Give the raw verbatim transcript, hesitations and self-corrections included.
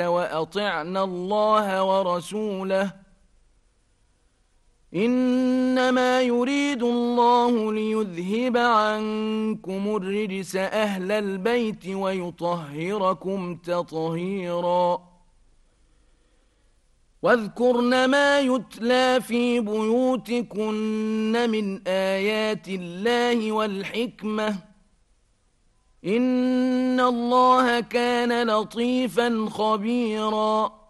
وأطعنا الله ورسوله إنما يريد الله ليذهب عنكم الرجس أهل البيت ويطهركم تطهيرا واذكرن ما يتلى في بيوتكن من آيات الله والحكمة إن الله كان لطيفا خبيرا